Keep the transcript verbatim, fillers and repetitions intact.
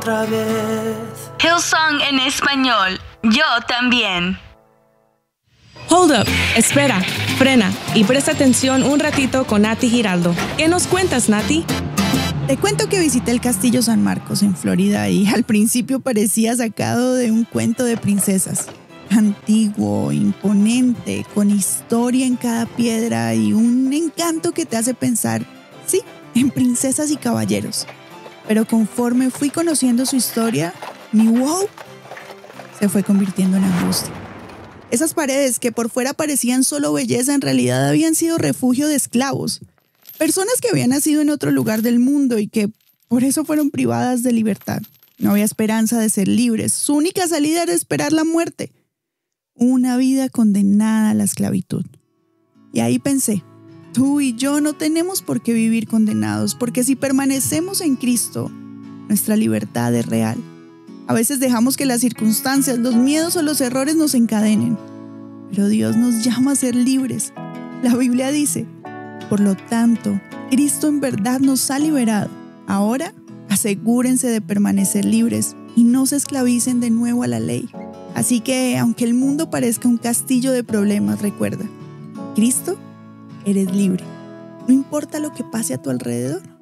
otra vez. Hillsong en español. Yo también. Hold up, espera, frena y presta atención un ratito con Nati Giraldo. ¿Qué nos cuentas, Nati? Te cuento que visité el Castillo San Marcos en Florida y al principio parecía sacado de un cuento de princesas. Antiguo, imponente, con historia en cada piedra y un encanto que te hace pensar, sí, en princesas y caballeros. Pero conforme fui conociendo su historia, mi wow se fue convirtiendo en angustia. Esas paredes que por fuera parecían solo belleza, en realidad habían sido refugio de esclavos. Personas que habían nacido en otro lugar del mundo y que por eso fueron privadas de libertad. No había esperanza de ser libres. Su única salida era esperar la muerte. Una vida condenada a la esclavitud. Y ahí pensé, tú y yo no tenemos por qué vivir condenados, porque si permanecemos en Cristo, nuestra libertad es real. A veces dejamos que las circunstancias, los miedos o los errores nos encadenen. Pero Dios nos llama a ser libres. La Biblia dice, por lo tanto, Cristo en verdad nos ha liberado. Ahora, asegúrense de permanecer libres y no se esclavicen de nuevo a la ley. Así que, aunque el mundo parezca un castillo de problemas, recuerda, Cristo, eres libre. No importa lo que pase a tu alrededor.